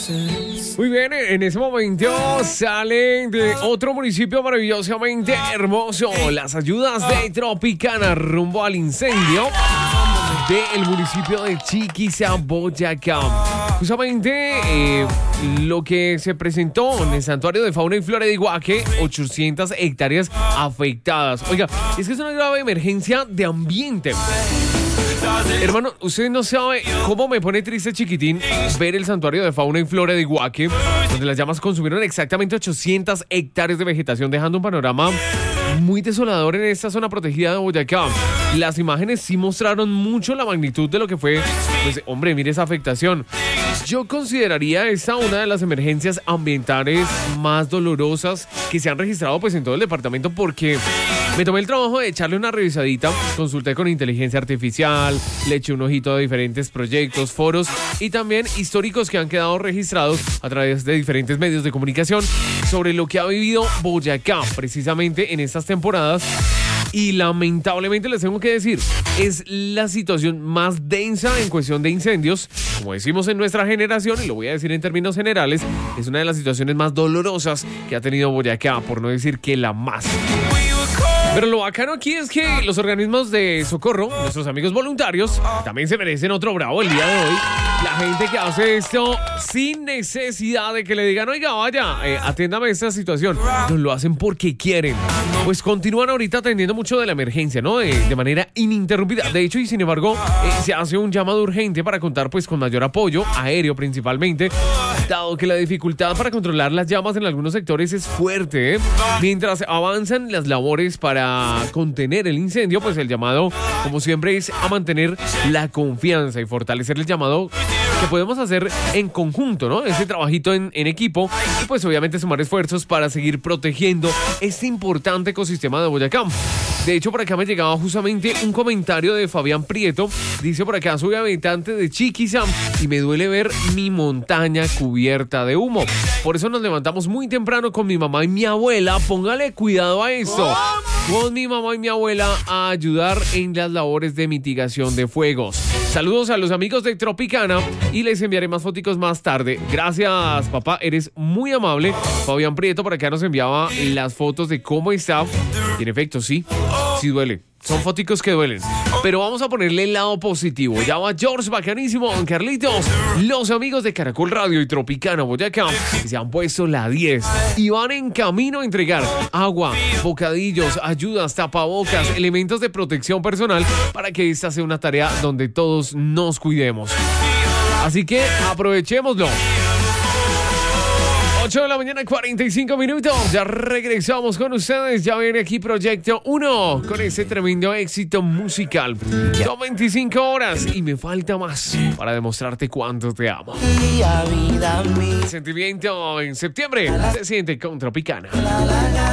Muy bien, en ese momento salen de otro municipio maravillosamente hermoso. Las ayudas de Tropicana rumbo al incendio del municipio de Chiquiza, Boyacá. Justamente lo que se presentó en el Santuario de Fauna y Flora de Iguaque, 800 hectáreas afectadas. Oiga, es que es una grave emergencia de ambiente. Hermano, usted no sabe cómo me pone triste, chiquitín, ver el Santuario de Fauna y Flora de Iguaque, donde las llamas consumieron exactamente 800 hectáreas de vegetación, dejando un panorama muy desolador en esta zona protegida de Boyacá. Las imágenes sí mostraron mucho la magnitud de lo que fue, pues, hombre, mire esa afectación. Yo consideraría esta una de las emergencias ambientales más dolorosas que se han registrado, pues, en todo el departamento, porque me tomé el trabajo de echarle una revisadita, consulté con inteligencia artificial, le eché un ojito a diferentes proyectos, foros y también históricos que han quedado registrados a través de diferentes medios de comunicación sobre lo que ha vivido Boyacá precisamente en estas temporadas. Y lamentablemente les tengo que decir, es la situación más densa en cuestión de incendios, como decimos en nuestra generación, y lo voy a decir en términos generales, es una de las situaciones más dolorosas que ha tenido Boyacá, por no decir que la más. Pero lo bacano aquí es que los organismos de socorro, nuestros amigos voluntarios, también se merecen otro bravo el día de hoy. La gente que hace esto sin necesidad de que le digan, oiga, vaya, atiéndame esta situación. No lo hacen porque quieren. Pues continúan ahorita atendiendo mucho de la emergencia, ¿no? De manera ininterrumpida. De hecho, y sin embargo, se hace un llamado urgente para contar pues con mayor apoyo, aéreo principalmente, dado que la dificultad para controlar las llamas en algunos sectores es fuerte, ¿eh? Mientras avanzan las labores para contener el incendio, pues el llamado, como siempre, es a mantener la confianza y fortalecer el llamado que podemos hacer en conjunto, ¿no? Ese trabajito en equipo y pues obviamente sumar esfuerzos para seguir protegiendo este importante ecosistema de Boyacá. De hecho, por acá me llegaba justamente un comentario de Fabián Prieto. Dice por acá, soy habitante de Chiquiza y me duele ver mi montaña cubierta de humo. Por eso nos levantamos muy temprano con mi mamá y mi abuela. Póngale cuidado a esto. Con mi mamá y mi abuela a ayudar en las labores de mitigación de fuegos. Saludos a los amigos de Tropicana y les enviaré más foticos más tarde. Gracias, papá, eres muy amable. Fabián Prieto por acá nos enviaba las fotos de cómo está. Y en efecto, sí duele. Son foticos que duelen. Pero vamos a ponerle el lado positivo. Ya va George, bacanísimo, Don Carlitos. Los amigos de Caracol Radio y Tropicana Boyacá se han puesto la 10 y van en camino a entregar agua, bocadillos, ayudas, tapabocas, elementos de protección personal para que esta sea una tarea donde todos nos cuidemos. Así que aprovechémoslo. 8 de la mañana, 45 minutos. Ya regresamos con ustedes. Ya viene aquí Proyecto 1 con ese tremendo éxito musical. Son 25 horas y me falta más para demostrarte cuánto te amo. El sentimiento en septiembre se siente con Tropicana.